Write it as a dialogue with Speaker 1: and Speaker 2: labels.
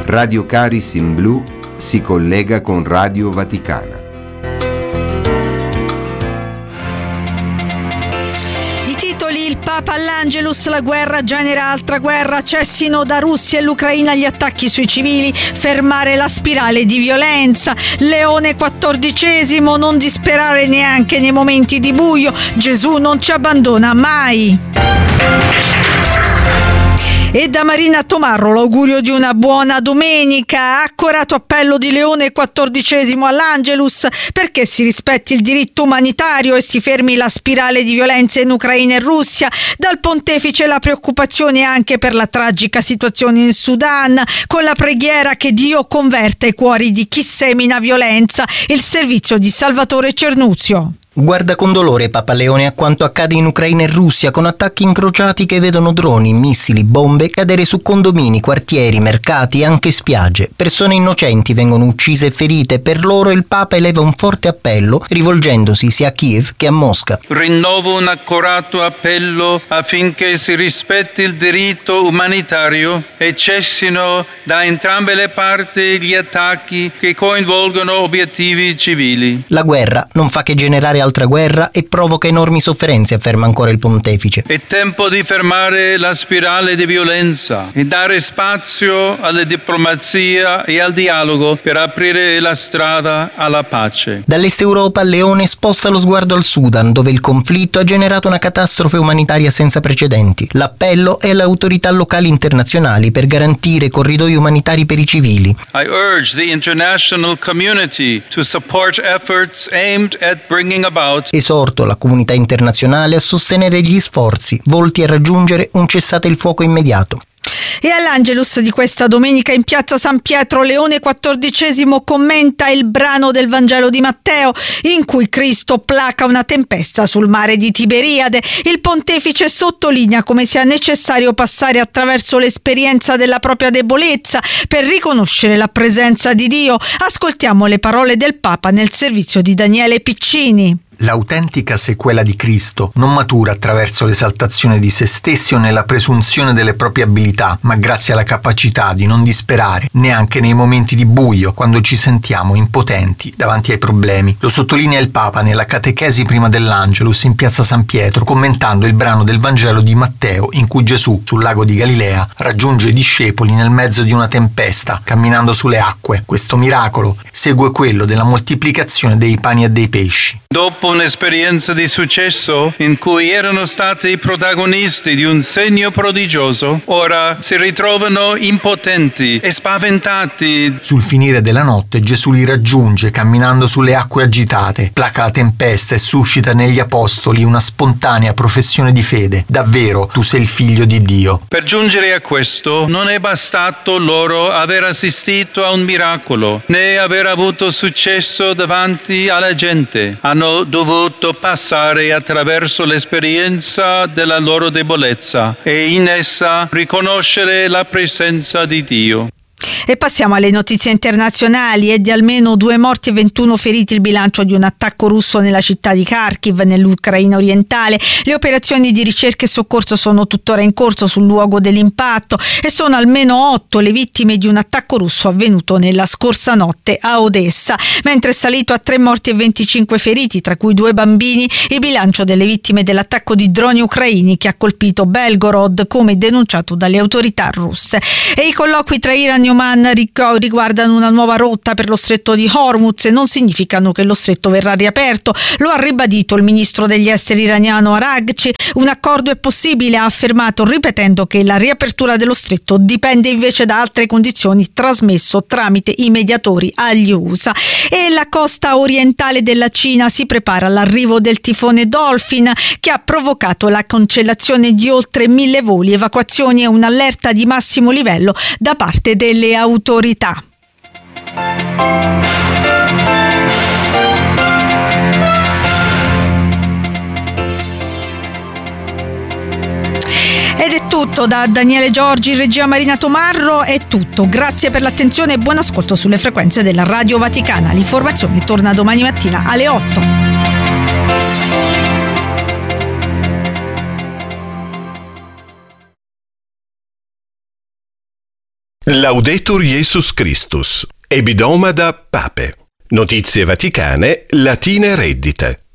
Speaker 1: Radio Caris in Blu si collega con Radio Vaticana.
Speaker 2: Il Papa all'Angelus, la guerra genera altra guerra, cessino da Russia e l'Ucraina gli attacchi sui civili, fermare la spirale di violenza. Leone XIV, non disperare neanche nei momenti di buio, Gesù non ci abbandona mai. E da Marina Tomarro l'augurio di una buona domenica. Accorato appello di Leone XIV all'Angelus perché si rispetti il diritto umanitario e si fermi la spirale di violenza in Ucraina e Russia. Dal pontefice la preoccupazione anche per la tragica situazione in Sudan, con la preghiera che Dio converta i cuori di chi semina violenza. Il servizio di Salvatore Cernuzio.
Speaker 3: Guarda con dolore Papa Leone a quanto accade in Ucraina e Russia, con attacchi incrociati che vedono droni, missili, bombe cadere su condomini, quartieri, mercati e anche spiagge. Persone innocenti vengono uccise e ferite. Per loro il Papa eleva un forte appello rivolgendosi sia a Kiev che a Mosca.
Speaker 4: Rinnovo un accorato appello affinché si rispetti il diritto umanitario e cessino da entrambe le parti gli attacchi che coinvolgono obiettivi civili.
Speaker 3: La guerra non fa che generare altra guerra e provoca enormi sofferenze, afferma ancora il pontefice.
Speaker 4: È tempo di fermare la spirale di violenza e dare spazio alla diplomazia e al dialogo per aprire la strada alla pace.
Speaker 3: Dall'Est Europa Leone sposta lo sguardo al Sudan, dove il conflitto ha generato una catastrofe umanitaria senza precedenti. L'appello è alle autorità locali internazionali per garantire corridoi umanitari per i civili.
Speaker 4: I urge the international community to support efforts aimed at bringing about.
Speaker 3: Esorto la comunità internazionale a sostenere gli sforzi volti a raggiungere un cessate il fuoco immediato.
Speaker 2: E all'Angelus di questa domenica in piazza San Pietro Leone XIV commenta il brano del Vangelo di Matteo in cui Cristo placa una tempesta sul mare di Tiberiade. Il pontefice sottolinea come sia necessario passare attraverso l'esperienza della propria debolezza per riconoscere la presenza di Dio. Ascoltiamo le parole del Papa nel servizio di Daniele Piccini.
Speaker 5: L'autentica sequela di Cristo non matura attraverso l'esaltazione di se stessi o nella presunzione delle proprie abilità, ma grazie alla capacità di non disperare, neanche nei momenti di buio, quando ci sentiamo impotenti davanti ai problemi. Lo sottolinea il Papa nella catechesi prima dell'Angelus in piazza San Pietro, commentando il brano del Vangelo di Matteo in cui Gesù, sul lago di Galilea, raggiunge i discepoli nel mezzo di una tempesta, camminando sulle acque. Questo miracolo segue quello della moltiplicazione dei pani e dei pesci.
Speaker 4: Dopo un'esperienza di successo in cui erano stati protagonisti di un segno prodigioso, ora si ritrovano impotenti e spaventati.
Speaker 5: Sul finire della notte Gesù li raggiunge camminando sulle acque agitate, placa la tempesta e suscita negli apostoli una spontanea professione di fede. Davvero, tu sei il figlio di Dio.
Speaker 4: Per giungere a questo non è bastato loro aver assistito a un miracolo, né aver avuto successo davanti alla gente. Hanno dovuto passare attraverso l'esperienza della loro debolezza e in essa riconoscere la presenza di Dio.
Speaker 2: E passiamo alle notizie internazionali. È di almeno 2 morti e 21 feriti il bilancio di un attacco russo nella città di Kharkiv, nell'Ucraina orientale. Le operazioni di ricerca e soccorso sono tuttora in corso sul luogo dell'impatto e sono almeno 8 le vittime di un attacco russo avvenuto nella scorsa notte a Odessa. Mentre è salito a 3 morti e 25 feriti, tra cui 2 bambini, il bilancio delle vittime dell'attacco di droni ucraini che ha colpito Belgorod, come denunciato dalle autorità russe. E i colloqui tra Iran e Oman riguardano una nuova rotta per lo stretto di Hormuz e non significano che lo stretto verrà riaperto. Lo ha ribadito il ministro degli esteri iraniano Araghchi. Un accordo è possibile, ha affermato, ripetendo che la riapertura dello stretto dipende invece da altre condizioni, trasmesso tramite i mediatori agli USA. E la costa orientale della Cina si prepara all'arrivo del tifone Dolphin, che ha provocato la cancellazione di oltre 1000 voli, evacuazioni e un'allerta di massimo livello da parte delle autorità. Ed è tutto da Daniele Giorgi, regia Marina Tomarro, è tutto. Grazie per l'attenzione e buon ascolto sulle frequenze della Radio Vaticana. L'informazione torna domani mattina alle 8.
Speaker 6: Laudetur Jesus Christus. Ebidomada Pape. Notizie Vaticane, latine reddite.